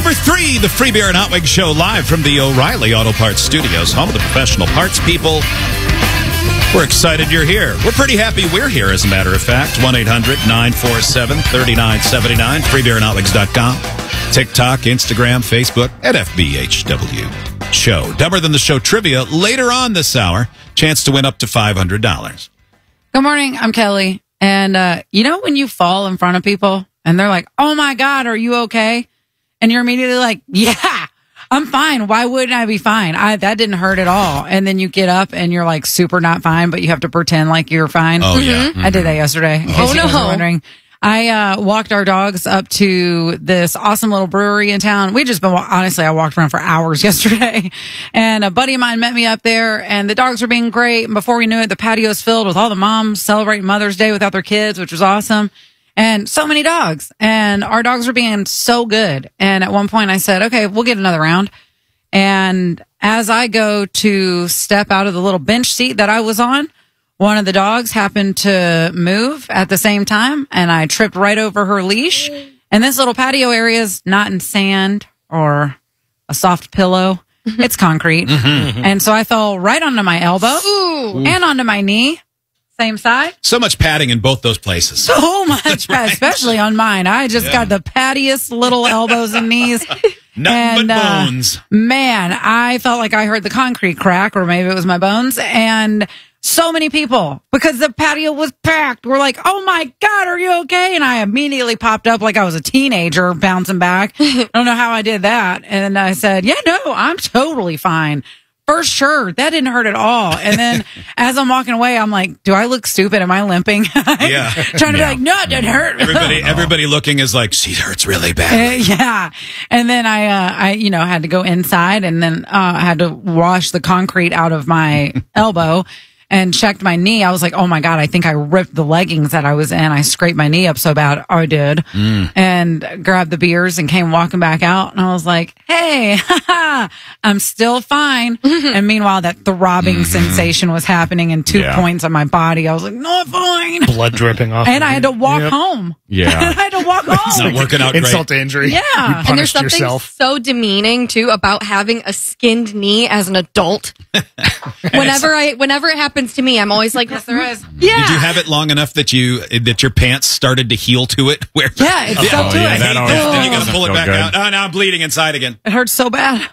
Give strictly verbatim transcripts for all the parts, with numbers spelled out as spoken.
Number three, the Free Beer and Hot Wings Show, live from the O'Reilly Auto Parts Studios, home of the professional parts people. We're excited you're here. We're pretty happy we're here, as a matter of fact. one eight hundred nine four seven three nine seven nine, free beer and hot wings dot com. TikTok, Instagram, Facebook, at F B H W Show. Dumber Than the Show trivia later on this hour. Chance to win up to five hundred dollars. Good morning. I'm Kelly. And uh, you know when you fall in front of people and they're like, oh my God, are you okay? And you're immediately like, yeah, I'm fine. Why wouldn't I be fine? I, that didn't hurt at all. And then you get up and you're like super not fine, but you have to pretend like you're fine. Oh, yeah. Mm-hmm. I did that yesterday. In case Oh, you no. guys were wondering. I uh, walked our dogs up to this awesome little brewery in town. We just been, honestly, I walked around for hours yesterday. And a buddy of mine met me up there, and the dogs were being great. And before we knew it, the patio's filled with all the moms celebrating Mother's Day without their kids, which was awesome. And so many dogs. And our dogs were being so good. And at one point I said, okay, we'll get another round. And as I go to step out of the little bench seat that I was on, one of the dogs happened to move at the same time, and I tripped right over her leash. And this little patio area is not in sand or a soft pillow. It's concrete. And so I fell right onto my elbow Ooh. and onto my knee. Same side. So much padding in both those places. So much, Right. especially on mine. I just Yeah. got the pattiest little elbows and knees. Nothing And, but uh, bones. Man, I felt like I heard the concrete crack, or maybe it was my bones. And so many people, because the patio was packed, were like, oh my God, are you okay? And I immediately popped up like I was a teenager bouncing back. I don't know how I did that. And I said, yeah, no, I'm totally fine. For sure. That didn't hurt at all. And then as I'm walking away, I'm like, do I look stupid? Am I limping? Yeah. Trying to Yeah. be like, no, it didn't hurt. Everybody, everybody looking is like, she hurts really Uh, bad. yeah. And then I, uh, I, you know, had to go inside, and then, uh, I had to wash the concrete out of my elbow and checked my knee. I was like, oh my God, I think I ripped the leggings that I was in. I scraped my knee up so bad. I did. And grabbed the beers and came walking back out. And I was like, hey, I'm still fine. And meanwhile, that throbbing sensation was happening in two Yeah. points on my body. I was like, no, I'm fine. Blood dripping off. And of I had to you. walk Yep. home. Yeah. I had to walk home. It's not working out great. Insult to injury. Yeah. You And And there's punished something yourself. so demeaning too about having a skinned knee as an adult. whenever I, whenever it happens to me, I'm always like, Yes, there is. yeah. Did you have it long enough that you that your pants started to heal to it? Where Yeah, it's yeah, stuck to I it. hate That that. always- Then you got to doesn't pull it feel back good. out. Oh, now I'm bleeding inside again. It hurts so bad.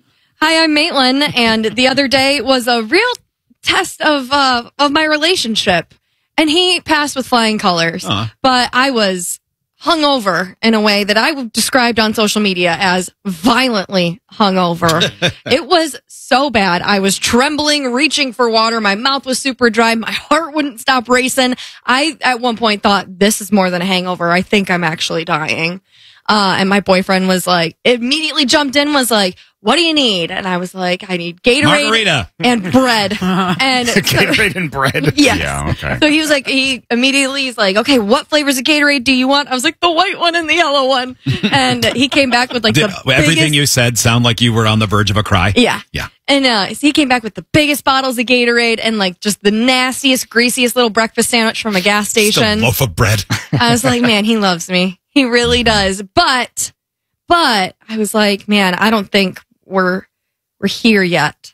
Hi, I'm Maitland, and the other day was a real test of uh, of my relationship, and he passed with flying colors. Uh. But I was hungover in a way that I described on social media as violently hungover. It was so bad. I was trembling, reaching for water. My mouth was super dry. My heart wouldn't stop racing. I, at one point, thought, this is more than a hangover. I think I'm actually dying. Uh, and my boyfriend was like, immediately jumped in, was like, what do you need? And I was like, I need Gatorade Margarita. and bread. And so- Gatorade and bread. yes. Yeah, okay. So he was like, he immediately he's like, okay, what flavors of Gatorade do you want? I was like, the white one and the yellow one. And he came back with like Did the everything biggest, you said sound like you were on the verge of a cry? yeah. Yeah. And uh, so he came back with the biggest bottles of Gatorade and like just the nastiest, greasiest little breakfast sandwich from a gas Just a station. loaf of bread. I was like, man, he loves me. He really does. But, but I was like, man, I don't think we're, we're here yet.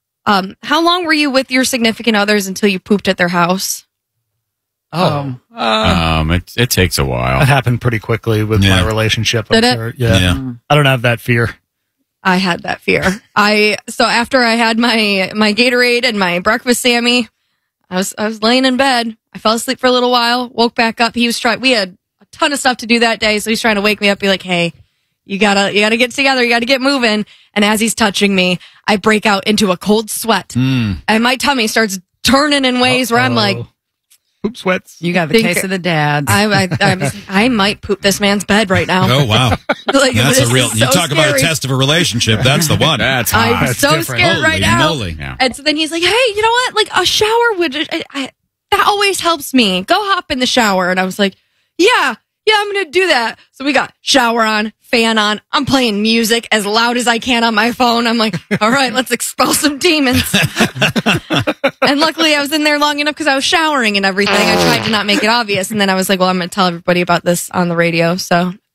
Um, how long were you with your significant others until you pooped at their house? Oh, Um, it it takes a while. that happened pretty quickly with Yeah. my relationship. Did I'm it? sure. Yeah. Yeah. I don't have that fear. I had that fear. I so after I had my my Gatorade and my breakfast Sammy, I was I was laying in bed. I fell asleep for a little while, woke back up. He was trying. We had a ton of stuff to do that day, so he's trying to wake me up, be like, "Hey, you gotta you gotta get together. You gotta get moving." And as he's touching me, I break out into a cold sweat, Mm. and my tummy starts turning in ways where I'm like, Uh-oh. Poop sweats. You got the Think- case of the dads. I I, I, was, I might poop this man's bed right now. Oh, wow. Like, That's this a real, is you so talk about a scary. test of a relationship. That's the one. That's I'm hot. That's so different. scared right Holy now. moly. Yeah. And so then he's like, hey, you know what? Like a shower would, I, I, that always helps me. Go hop in the shower. And I was like, yeah, yeah, I'm going to do that. So we got shower on, fan on. I'm playing music as loud as I can on my phone. I'm like, all right, let's expel some demons. And luckily I was in there long enough because I was showering and everything. I tried to not make it obvious. And then I was like, well, I'm going to tell everybody about this on the radio. So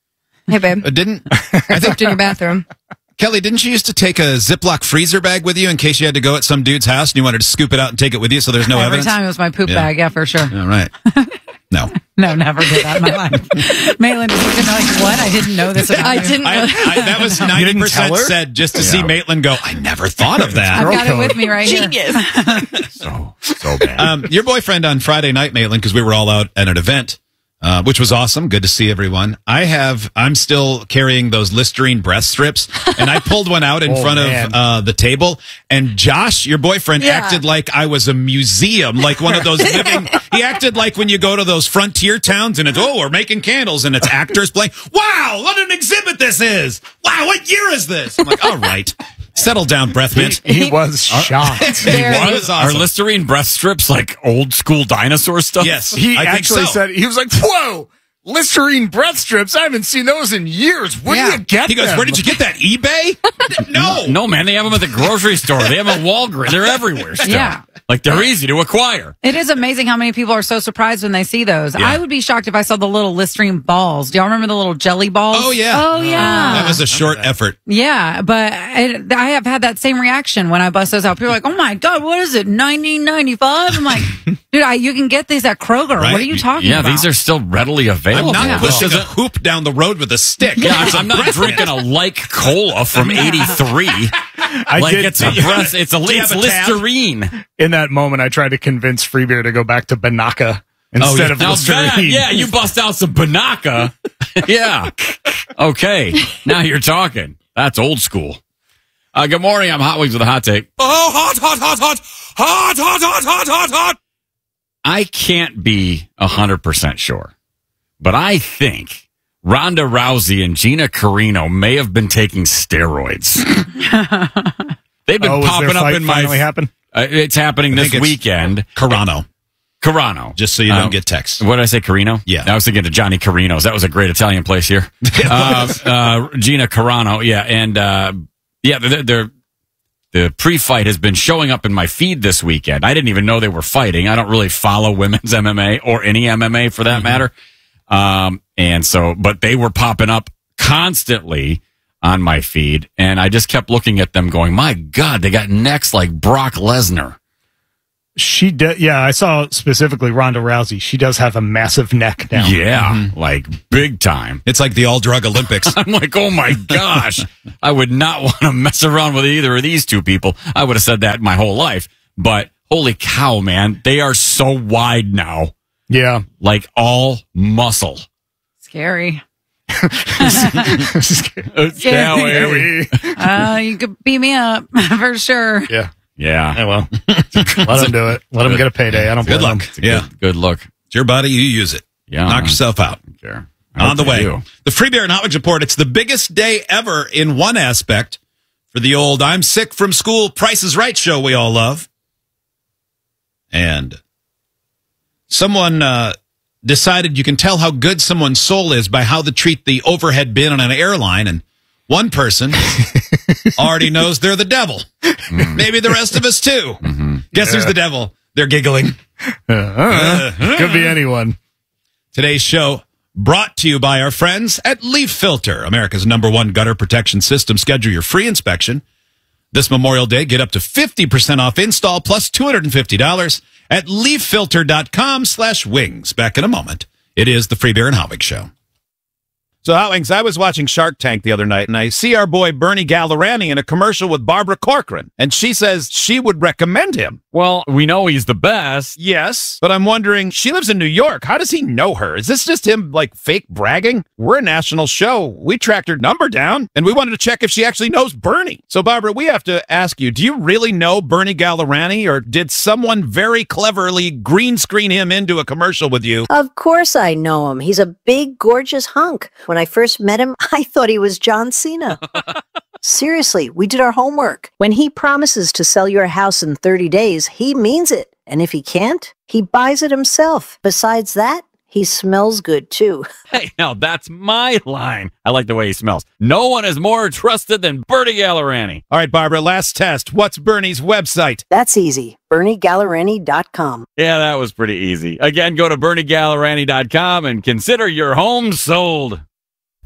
Hey, babe. Uh, didn't I think In your bathroom. Kelly? Didn't you used to take a Ziploc freezer bag with you in case you had to go at some dude's house and you wanted to scoop it out and take it with you so there's no Every evidence? time it was my poop Yeah. bag. Yeah, for sure. All right. No. No, never did that in my life. Maitland is looking like, what? I didn't know this about I you. didn't I, know. I, that was You ninety didn't percent tell her? said just to see Yeah. Maitland go, I never thought of that. I've got Girl it with code. me right here. Genius. So, so bad. Um, your boyfriend on Friday night, Maitland, because we were all out at an event, uh, which was awesome. Good to see everyone. I have, I'm still carrying those Listerine breast strips, and I pulled one out in Oh, front man. of uh, the table, and Josh, your boyfriend, Yeah. acted like I was a museum, like one of those living. He acted like when you go to those frontier towns, and it's oh, we're making candles, and it's actors playing. Wow, what an exhibit this is! Wow, what year is this? I'm like, all right, settle down, breath mint. He was shocked. Very- It was Are awesome. Listerine breast strips like old school dinosaur stuff? Yes, He I think actually so. said, he was like, whoa, Listerine breath strips. I haven't seen those in years. Where Yeah. do you get He goes, them? where did you get that? eBay? No. No, man, they have them at the grocery store. They have them at Walgreens. They're everywhere still. Yeah. Like they're easy to acquire. It is amazing how many people are so surprised when they see those. Yeah. I would be shocked if I saw the little Listerine balls. Do y'all remember the little jelly balls? Oh, yeah. Oh, yeah. That was a short effort. Yeah, but I, I have had that same reaction when I bust those out. People are like, "Oh my god, what is it? nineteen ninety-five?" I'm like, "Dude, I, you can get these at Kroger. Right? What are you talking Yeah, about?" these are still readily I'm available. not Yeah. pushing This a isn't- hoop down the road with a stick. Yeah, It's a I'm not breath drinking mint. a like cola from eighty-three. I Like did, it's a breast, it's a Do you it's have a tab? Listerine. in that moment, I tried to convince Free Beer to go back to Banaka instead yeah. of Now Listerine. that, yeah, you bust out some Banaka. Yeah. Okay. Now you're talking. That's old school. Uh, good morning. I'm Hot Wings with a hot take. Oh, hot, hot, hot, hot, hot, hot, hot, hot, hot, hot. I can't be a hundred percent sure, but I think Ronda Rousey and Gina Carino may have been taking steroids. They've been Oh, was popping their up fight in my. finally happen? Uh, it's happening I this think it's- weekend. Carano, Carano. just so you don't Um, get texts. What did I say, Carino? Yeah. I was thinking of Johnny Carino's. That was a great Italian place here. uh, uh, Gina Carano. Yeah. And, uh, yeah, they're, they're, the pre-fight has been showing up in my feed this weekend. I didn't even know they were fighting. I don't really follow women's M M A or any M M A for that matter. Um, and so, but they were popping up constantly on my feed. And I just kept looking at them going, my God, they got necks like Brock Lesnar. She did. Yeah, I saw specifically Ronda Rousey. She does have a massive neck now. Yeah. Like big time. It's like the all drug Olympics. I'm like, oh my gosh, I would not want to mess around with either of these two people. I would have said that my whole life, but holy cow, man, they are so wide now, Yeah. like all muscle. Scary. There we- Uh, you could beat me up for sure. yeah. Yeah. Yeah, well, let them do it. Let them get a payday. I don't Good blame luck. them. Yeah. Good, good look. It's your body, you use it. Yeah. Knock yourself out. I don't care. I On the hope they way. do. The Free Beer and Hot Wings Report. It's the biggest day ever in one aspect for the old I'm sick from school Price is Right show we all love. And someone uh, decided you can tell how good someone's soul is by how they treat the overhead bin on an airline. And one person already knows they're the devil. Maybe the rest of us too. Guess who's the devil? They're giggling. Uh, could be anyone. Today's show brought to you by our friends at Leaf Filter, America's number one gutter protection system. Schedule your free inspection this Memorial Day. Get up to fifty percent off install plus two hundred fifty dollars at leaffilter.com slash wings. Back in a moment. It is the Free Beer and Hot Wings Show. So, Hot Wings, I was watching Shark Tank the other night, and I see our boy Bernie Gallerani in a commercial with Barbara Corcoran, and she says she would recommend him. Well, we know he's the best. Yes, but I'm wondering, she lives in New York. How does he know her? Is this just him, like, fake bragging? We're a national show. We tracked her number down, and we wanted to check if she actually knows Bernie. So, Barbara, we have to ask you, do you really know Bernie Gallerani, or did someone very cleverly green screen him into a commercial with you? Of course I know him. He's a big, gorgeous hunk. When I first met him, I thought he was John Cena. Seriously, we did our homework. When he promises to sell your house in thirty days, he means it. And if he can't, he buys it himself. Besides that, he smells good too. Hey, now that's my line. I like the way he smells. No one is more trusted than Bernie Gallerani. All right, Barbara, last test. What's Bernie's website? That's easy. Bernie Gallerani dot com. Yeah, that was pretty easy. Again, go to Bernie Gallerani dot com and consider your home sold.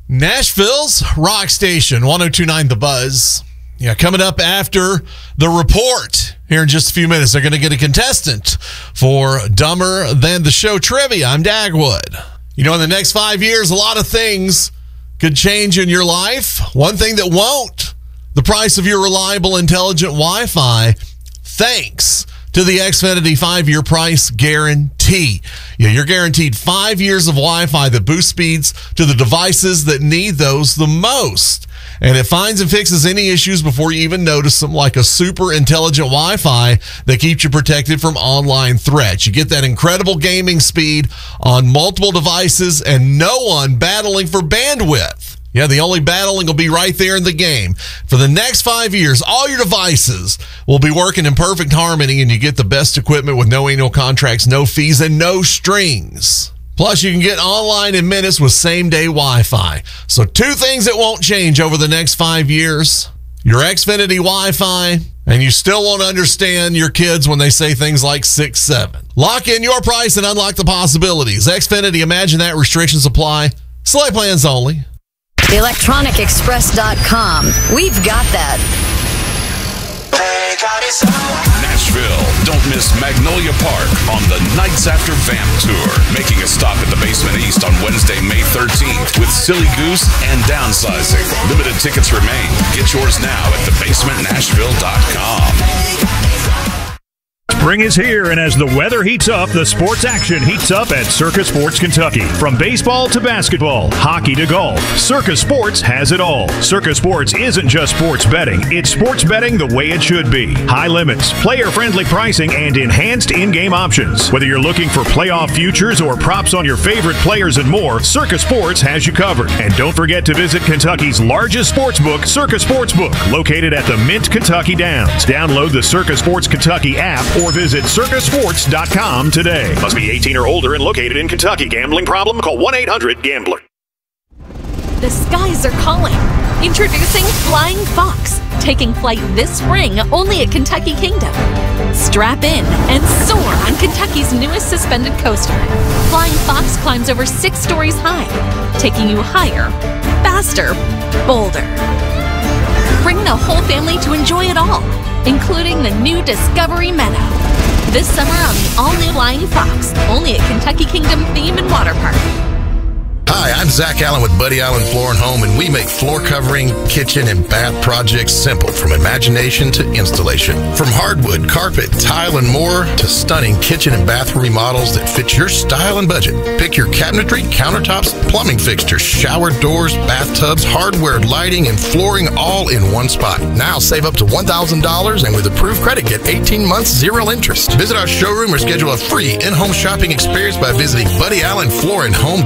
Nashville's rock station, one oh two point nine The Buzz. Yeah, coming up after the report here in just a few minutes, they're going to get a contestant for Dumber Than the Show trivia. I'm Dagwood. You know, in the next five years, a lot of things could change in your life. One thing that won't, the price of your reliable, intelligent Wi-Fi, thanks to the Xfinity five-year price guarantee. Yeah, you're guaranteed five years of Wi-Fi that boosts speeds to the devices that need those the most. And it finds and fixes any issues before you even notice them, like a super intelligent Wi-Fi that keeps you protected from online threats. You get that incredible gaming speed on multiple devices and no one battling for bandwidth. Yeah, the only battling will be right there in the game. For the next five years, all your devices will be working in perfect harmony, and you get the best equipment with no annual contracts, no fees, and no strings. Plus, you can get online in minutes with same-day Wi-Fi. So two things that won't change over the next five years. Your Xfinity Wi-Fi, and you still won't understand your kids when they say things like six seven. Lock in your price and unlock the possibilities. Xfinity, imagine that. Restrictions apply. Select plans only. electronic express dot com. We've got that. Nashville. Don't miss Magnolia Park on the Nights After Vamp Tour. Making a stop at the Basement East on Wednesday, May thirteenth with Silly Goose and Downsizing. Limited tickets remain. Get yours now at the basement nashville dot com. Spring is here, and as the weather heats up, the sports action heats up at Circus Sports Kentucky. From baseball to basketball, hockey to golf, Circus Sports has it all. Circus Sports isn't just sports betting, it's sports betting the way it should be. High limits, player-friendly pricing, and enhanced in-game options. Whether you're looking for playoff futures or props on your favorite players and more, Circus Sports has you covered. And don't forget to visit Kentucky's largest sports book, Circus Sportsbook, located at the Mint Kentucky Downs. Download the Circus Sports Kentucky app or visit circus sports dot com today. Must be eighteen or older and located in Kentucky. Gambling problem? Call one eight hundred gambler. The skies are calling. Introducing Flying Fox, taking flight this spring only at Kentucky Kingdom. Strap in and soar on Kentucky's newest suspended coaster. Flying Fox climbs over six stories high, taking you higher, faster, bolder. Bring the whole family to enjoy it all, including the new Discovery Meadow. This summer on the all-new Flying Fox, only at Kentucky Kingdom Theme and Water Park. Hi, I'm Zach Allen with Buddy Allen Floor and Home, and we make floor covering, kitchen, and bath projects simple from imagination to installation. From hardwood, carpet, tile, and more to stunning kitchen and bathroom remodels that fit your style and budget. Pick your cabinetry, countertops, plumbing fixtures, shower doors, bathtubs, hardware, lighting, and flooring all in one spot. Now save up to one thousand dollars, and with approved credit, get eighteen months, zero interest. Visit our showroom or schedule a free in-home shopping experience by visiting Buddy Allen Floor and Home.